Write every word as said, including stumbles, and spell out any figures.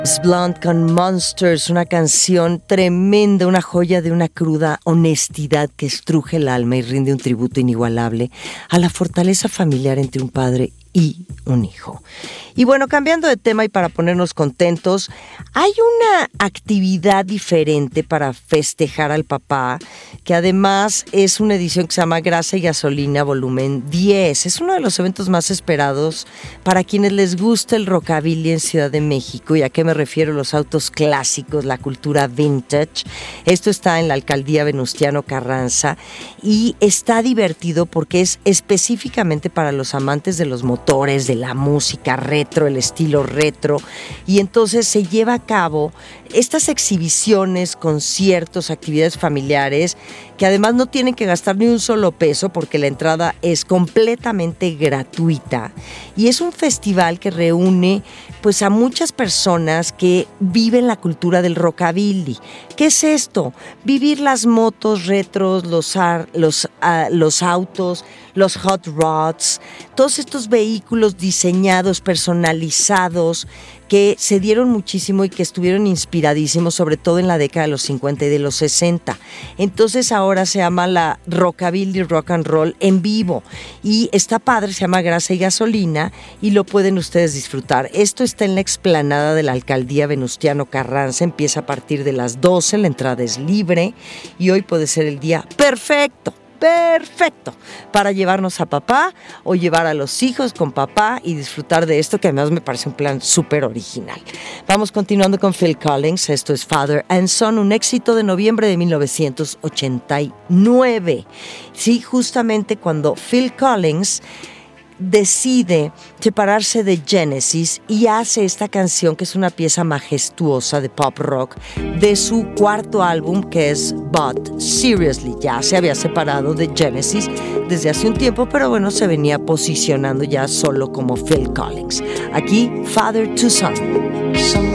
Blunt con Monsters, una canción tremenda, una joya de una cruda honestidad que estruje el alma y rinde un tributo inigualable a la fortaleza familiar entre un padre y un hijo. Y bueno, cambiando de tema y para ponernos contentos, hay una actividad diferente para festejar al papá, que además es una edición que se llama Grasa y Gasolina volumen diez. Es uno de los eventos más esperados para quienes les gusta el rockabilly en Ciudad de México. ¿Y a qué me refiero? Los autos clásicos, la cultura vintage. Esto está en la alcaldía Venustiano Carranza y está divertido porque es específicamente para los amantes de los motores, de la música retro, el estilo retro, y entonces se lleva a cabo estas exhibiciones, conciertos, actividades familiares que además no tienen que gastar ni un solo peso porque la entrada es completamente gratuita y es un festival que reúne pues a muchas personas que viven la cultura del rockabilly. ¿Qué es esto? Vivir las motos retros, los, ar, los, uh, los autos, los hot rods, todos estos vehículos diseñados, personalizados, que se dieron muchísimo y que estuvieron inspiradísimos, sobre todo en la década de los cincuenta y de los sesenta. Entonces ahora se llama la Rockabilly Rock and Roll en vivo y está padre, se llama Grasa y Gasolina y lo pueden ustedes disfrutar. Esto está en la explanada de la alcaldía Venustiano Carranza, empieza a partir de las doce, la entrada es libre y hoy puede ser el día perfecto. Perfecto, para llevarnos a papá o llevar a los hijos con papá y disfrutar de esto que además me parece un plan súper original. Vamos continuando con Phil Collins, esto es Father and Son, un éxito de noviembre de mil novecientos ochenta y nueve. Sí, justamente cuando Phil Collins decide separarse de Genesis y hace esta canción que es una pieza majestuosa de pop rock de su cuarto álbum que es But Seriously. Ya se había separado de Genesis desde hace un tiempo, pero bueno, se venía posicionando ya solo como Phil Collins. Aquí, Father to Son.